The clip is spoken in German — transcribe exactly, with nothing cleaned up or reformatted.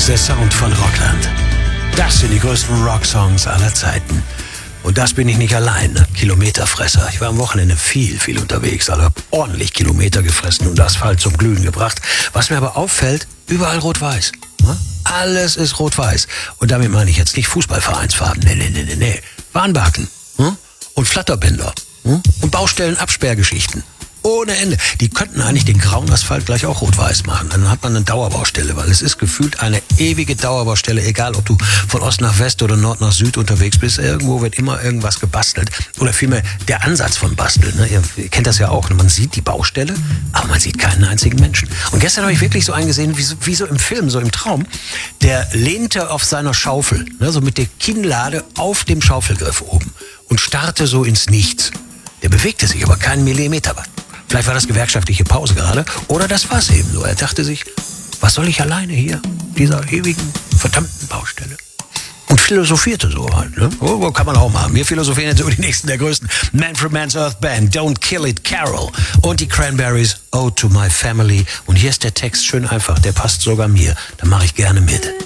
ist der Sound von Rockland. Das sind die größten Rocksongs aller Zeiten. Und das bin ich nicht allein. Kilometerfresser. Ich war am Wochenende viel, viel unterwegs. Also habe ordentlich Kilometer gefressen und Asphalt zum Glühen gebracht. Was mir aber auffällt, überall rot-weiß. Alles ist rot-weiß. Und damit meine ich jetzt nicht Fußballvereinsfarben. Nee, nee, nee, nee, nee. Warnbarken. Und Flatterbänder. Und Baustellenabsperrgeschichten. Ohne Ende. Die könnten eigentlich den grauen Asphalt gleich auch rot-weiß machen. Dann hat man eine Dauerbaustelle, weil es ist gefühlt eine ewige Dauerbaustelle, egal ob du von Ost nach West oder Nord nach Süd unterwegs bist. Irgendwo wird immer irgendwas gebastelt. Oder vielmehr der Ansatz von Basteln. Ne? Ihr, ihr kennt das ja auch. Man sieht die Baustelle, aber man sieht keinen einzigen Menschen. Und gestern habe ich wirklich so einen gesehen, wie so, wie so im Film, so im Traum. Der lehnte auf seiner Schaufel, ne? So mit der Kinnlade auf dem Schaufelgriff oben und starrte so ins Nichts. Der bewegte sich aber keinen Millimeter. Vielleicht war das gewerkschaftliche Pause gerade oder das war es eben so. Er dachte sich, was soll ich alleine hier, dieser ewigen, verdammten Baustelle? Und philosophierte so halt. Ne? Oh, kann man auch machen. Wir philosophieren jetzt über die nächsten der größten. Man from Man's Earth Band, Don't Kill It, Carol. Und die Cranberries, Ode to My Family. Und hier ist der Text schön einfach, der passt sogar mir. Da mache ich gerne mit.